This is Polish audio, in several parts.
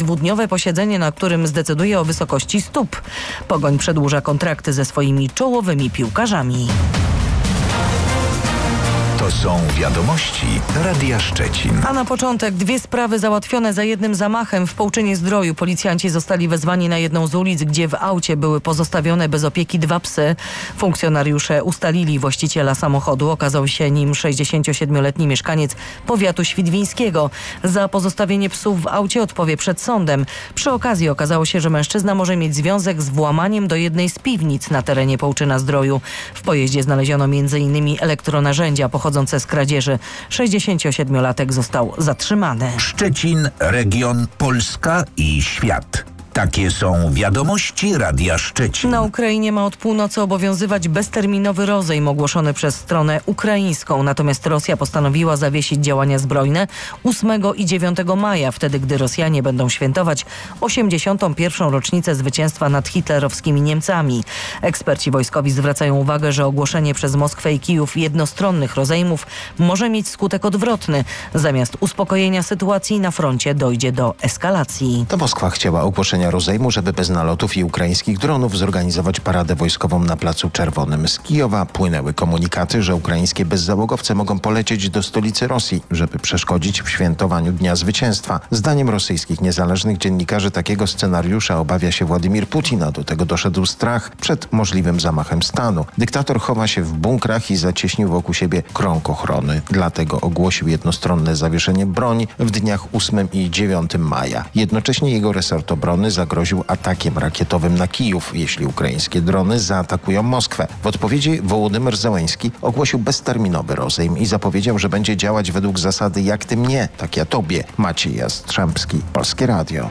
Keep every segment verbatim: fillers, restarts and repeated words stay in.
dwudniowe posiedzenie, na którym zdecyduje o wysokości stóp. Pogoń przedłuża kontrakty ze swoimi czołowymi piłkarzami. To są wiadomości Radia Szczecin. A na początek dwie sprawy załatwione za jednym zamachem. W Połczynie-Zdroju policjanci zostali wezwani na jedną z ulic, gdzie w aucie były pozostawione bez opieki dwa psy. Funkcjonariusze ustalili właściciela samochodu. Okazał się nim sześćdziesięciosiedmioletni mieszkaniec powiatu świdwińskiego. Za pozostawienie psów w aucie odpowie przed sądem. Przy okazji okazało się, że mężczyzna może mieć związek z włamaniem do jednej z piwnic na terenie Połczyna-Zdroju. W pojeździe znaleziono między innymi elektronarzędzia pochodzące z kradzieży. sześćdziesięciosiedmiolatek został zatrzymany. Szczecin, region, Polska i świat. Takie są wiadomości Radia Szczecin. Na Ukrainie ma od północy obowiązywać bezterminowy rozejm ogłoszony przez stronę ukraińską. Natomiast Rosja postanowiła zawiesić działania zbrojne ósmego i dziewiątego maja, wtedy gdy Rosjanie będą świętować osiemdziesiątą pierwszą rocznicę zwycięstwa nad hitlerowskimi Niemcami. Eksperci wojskowi zwracają uwagę, że ogłoszenie przez Moskwę i Kijów jednostronnych rozejmów może mieć skutek odwrotny. Zamiast uspokojenia sytuacji na froncie dojdzie do eskalacji. To Moskwa chciała ogłoszenia rozejmu, żeby bez nalotów i ukraińskich dronów zorganizować paradę wojskową na Placu Czerwonym. Z Kijowa płynęły komunikaty, że ukraińskie bezzałogowce mogą polecieć do stolicy Rosji, żeby przeszkodzić w świętowaniu Dnia Zwycięstwa. Zdaniem rosyjskich niezależnych dziennikarzy takiego scenariusza obawia się Władimir Putin, a do tego doszedł strach przed możliwym zamachem stanu. Dyktator chowa się w bunkrach i zacieśnił wokół siebie krąg ochrony. Dlatego ogłosił jednostronne zawieszenie broni w dniach ósmego i dziewiątego maja. Jednocześnie jego resort obrony zagroził atakiem rakietowym na Kijów, jeśli ukraińskie drony zaatakują Moskwę. W odpowiedzi Wołodymyr Zełenski ogłosił bezterminowy rozejm i zapowiedział, że będzie działać według zasady jak ty mnie, tak ja tobie. Maciej Jastrzębski, Polskie Radio.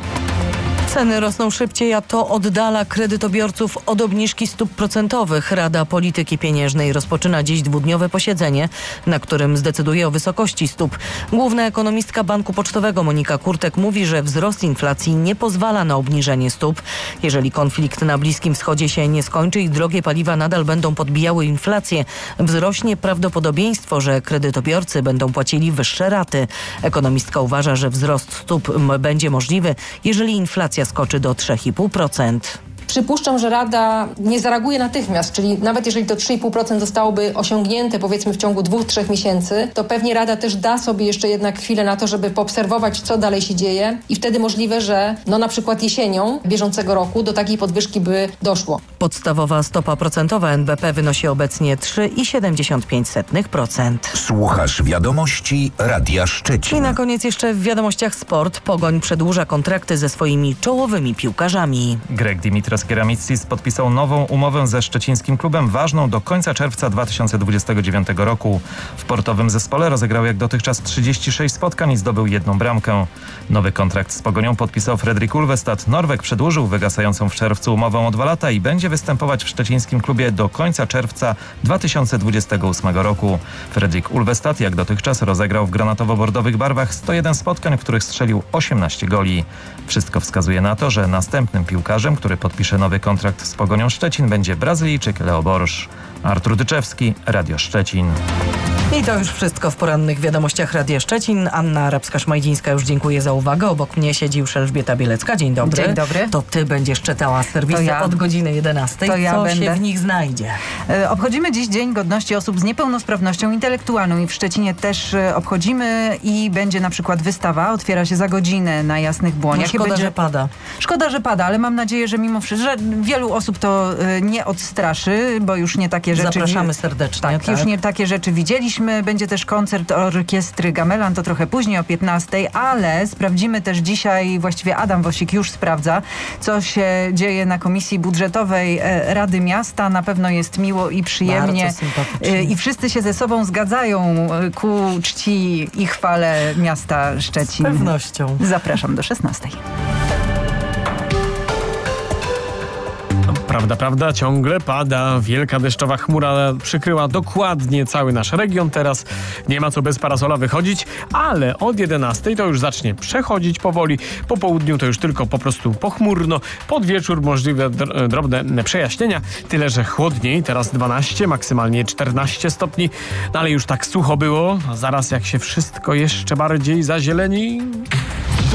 Ceny rosną szybciej, a to oddala kredytobiorców od obniżki stóp procentowych. Rada Polityki Pieniężnej rozpoczyna dziś dwudniowe posiedzenie, na którym zdecyduje o wysokości stóp. Główna ekonomistka Banku Pocztowego Monika Kurtek mówi, że wzrost inflacji nie pozwala na obniżenie stóp. Jeżeli konflikt na Bliskim Wschodzie się nie skończy i drogie paliwa nadal będą podbijały inflację, wzrośnie prawdopodobieństwo, że kredytobiorcy będą płacili wyższe raty. Ekonomistka uważa, że wzrost stóp będzie możliwy, jeżeli inflacja skoczy do trzy i pół procent. Przypuszczam, że Rada nie zareaguje natychmiast, czyli nawet jeżeli to trzy i pół procent zostałoby osiągnięte powiedzmy w ciągu dwóch, trzech miesięcy, to pewnie Rada też da sobie jeszcze jednak chwilę na to, żeby poobserwować, co dalej się dzieje i wtedy możliwe, że no na przykład jesienią bieżącego roku do takiej podwyżki by doszło. Podstawowa stopa procentowa N B P wynosi obecnie trzy i siedemdziesiąt pięć procent. Słuchasz wiadomości Radia Szczecin. I na koniec jeszcze w wiadomościach sport. Pogoń przedłuża kontrakty ze swoimi czołowymi piłkarzami. Grek Dimitras Keramitsis podpisał nową umowę ze szczecińskim klubem, ważną do końca czerwca dwa tysiące dwudziestego dziewiątego roku. W portowym zespole rozegrał jak dotychczas trzydzieści sześć spotkań i zdobył jedną bramkę. Nowy kontrakt z Pogonią podpisał Fredrik Ulvestad. Norweg przedłużył wygasającą w czerwcu umowę o dwa lata i będzie występować w szczecińskim klubie do końca czerwca dwa tysiące dwudziestego ósmego roku. Fredrik Ulvestad jak dotychczas rozegrał w granatowo-bordowych barwach sto jeden spotkań, w których strzelił osiemnaście goli. Wszystko wskazuje na to, że następnym piłkarzem, który podpisze nowy kontrakt z Pogonią Szczecin, będzie Brazylijczyk Leo Borsz. Artur Dyczewski, Radio Szczecin. I to już wszystko w porannych wiadomościach Radia Szczecin. Anna Arabska-Szmajdzińska już dziękuję za uwagę. Obok mnie siedzi już Elżbieta Bielecka. Dzień dobry. Dzień dobry. To ty będziesz czytała serwisy ja. od godziny jedenastej. To ja Co będę. się w nich znajdzie? E, obchodzimy dziś Dzień Godności Osób z Niepełnosprawnością Intelektualną i w Szczecinie też e, obchodzimy i będzie na przykład wystawa. Otwiera się za godzinę na Jasnych Błoniach. No szkoda, będzie... że pada. Szkoda, że pada, ale mam nadzieję, że mimo wszystko, że wielu osób to e, nie odstraszy, bo już nie takie rzeczy... Zapraszamy serdecznie. Tak, tak, już nie takie rzeczy widzieliśmy. Będzie też koncert orkiestry Gamelan, to trochę później o piętnastej, ale sprawdzimy też dzisiaj, właściwie Adam Wosik już sprawdza, co się dzieje na Komisji Budżetowej Rady Miasta. Na pewno jest miło i przyjemnie. Bardzo sympatycznie. I wszyscy się ze sobą zgadzają ku czci i chwale miasta Szczecin. Z pewnością. Zapraszam do szesnastej. Prawda, prawda, ciągle pada. Wielka deszczowa chmura przykryła dokładnie cały nasz region. Teraz nie ma co bez parasola wychodzić, ale od jedenastej to już zacznie przechodzić powoli. Po południu to już tylko po prostu pochmurno. Pod wieczór możliwe dr- drobne przejaśnienia. Tyle, że chłodniej. Teraz dwanaście, maksymalnie czternaście stopni. No ale już tak sucho było. A zaraz jak się wszystko jeszcze bardziej zazieleni...